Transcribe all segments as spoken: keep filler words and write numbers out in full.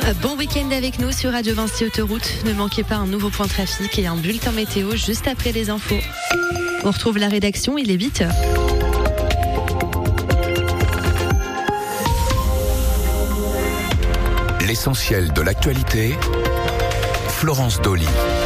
Bon week-end avec nous sur Radio Vinci Autoroute. Ne manquez pas un nouveau point trafic et un bulletin météo juste après les infos. On retrouve la rédaction, il est huit heures. L'essentiel de l'actualité, Florence Dolly.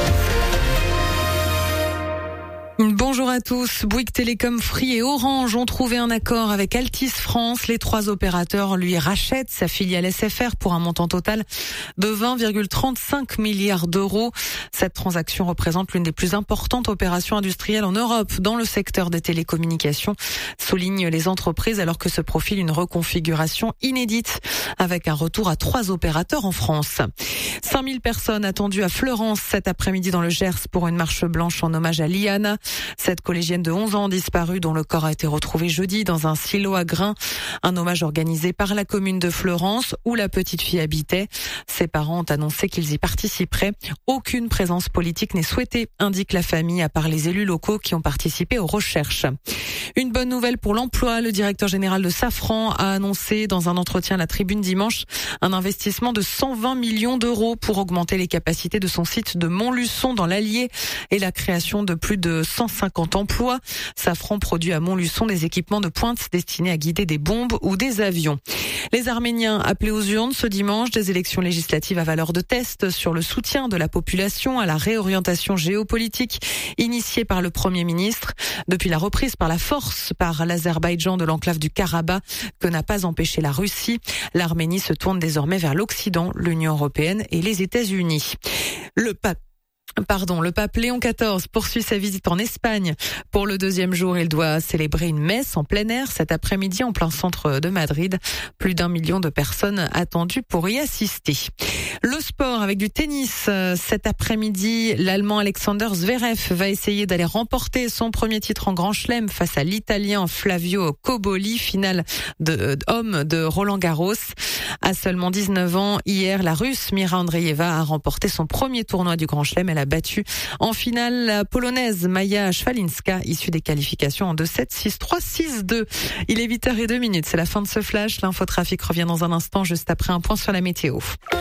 Bonjour à tous. Bouygues Télécom, Free et Orange ont trouvé un accord avec Altice France. Les trois opérateurs lui rachètent sa filiale S F R pour un montant total de vingt virgule trente-cinq milliards d'euros. Cette transaction représente l'une des plus importantes opérations industrielles en Europe dans le secteur des télécommunications, soulignent les entreprises, alors que se profile une reconfiguration inédite avec un retour à trois opérateurs en France. cinq mille personnes attendues à Fleurance cet après-midi dans le Gers pour une marche blanche en hommage à Liana, cette collégienne de onze ans disparue dont le corps a été retrouvé jeudi dans un silo à grains. Un hommage organisé par la commune de Fleurance où la petite fille habitait. Ses parents ont annoncé qu'ils y participeraient. Aucune présence politique n'est souhaitée, indique la famille, à part les élus locaux qui ont participé aux recherches. Une bonne nouvelle pour l'emploi. Le directeur général de Safran a annoncé dans un entretien à la Tribune dimanche un investissement de cent vingt millions d'euros pour augmenter les capacités de son site de Montluçon dans l'Allier et la création de plus de cent cinquante emplois. Safran produit à Montluçon des équipements de pointe destinés à guider des bombes ou des avions. Les Arméniens appelés aux urnes ce dimanche, des élections législatives à valeur de test sur le soutien de la population à la réorientation géopolitique initiée par le Premier ministre. Depuis la reprise par la force par l'Azerbaïdjan de l'enclave du Karabakh que n'a pas empêché la Russie, l'Arménie se tourne désormais vers l'Occident, l'Union européenne et les États-Unis. Le pape Pardon, le pape Léon quatorze poursuit sa visite en Espagne. Pour le deuxième jour, il doit célébrer une messe en plein air cet après-midi en plein centre de Madrid. Plus d'un million de personnes attendues pour y assister. Le sport avec du tennis. Cet après-midi, l'Allemand Alexander Zverev va essayer d'aller remporter son premier titre en Grand Chelem face à l'Italien Flavio Cobolli, finale de homme de Roland Garros. À seulement dix-neuf ans, hier, la Russe Mira Andreeva a remporté son premier tournoi du Grand Chelem. Elle a battu en finale la Polonaise Maja Szwalinska, issue des qualifications en deux sept, six trois, six deux. Il est huit heures zéro deux, c'est la fin de ce flash. L'infotrafic revient dans un instant, juste après un point sur la météo.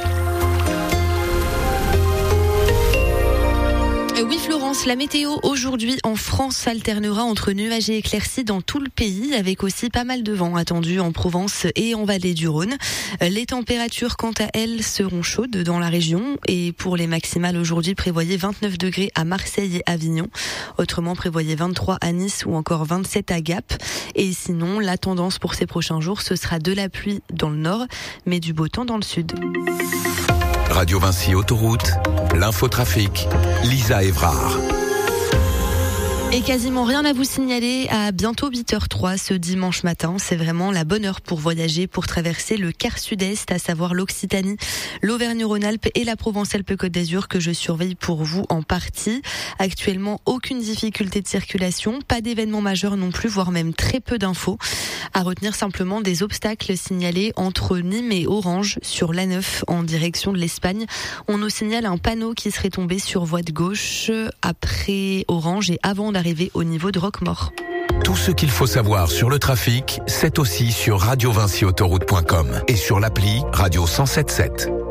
Oui Florence, la météo aujourd'hui en France alternera entre nuages et éclaircies dans tout le pays, avec aussi pas mal de vent attendu en Provence et en vallée du Rhône. Les températures quant à elles seront chaudes dans la région, et pour les maximales aujourd'hui, prévoyez vingt-neuf degrés à Marseille et Avignon. Autrement, prévoyez vingt-trois à Nice ou encore vingt-sept à Gap. Et sinon, la tendance pour ces prochains jours, ce sera de la pluie dans le nord, mais du beau temps dans le sud. Radio Vinci Autoroute, l'infotrafic, Lisa Évrard. Et quasiment rien à vous signaler à bientôt huit heures zéro trois ce dimanche matin. C'est vraiment la bonne heure pour voyager, pour traverser le quart sud-est, à savoir l'Occitanie, l'Auvergne-Rhône-Alpes et la Provence-Alpes-Côte d'Azur que je surveille pour vous en partie. Actuellement, aucune difficulté de circulation, pas d'événements majeurs non plus, voire même très peu d'infos. À retenir simplement des obstacles signalés entre Nîmes et Orange sur l'A neuf en direction de l'Espagne. On nous signale un panneau qui serait tombé sur voie de gauche après Orange et avant d'arriver arrivé au niveau de Roquemort. Tout ce qu'il faut savoir sur le trafic, c'est aussi sur radio vinci autoroute point com et sur l'appli Radio cent sept sept.